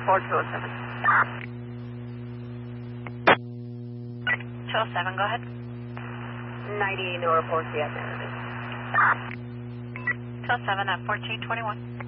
report 207. 207, go ahead. 98, no report yet. 207 at 1421.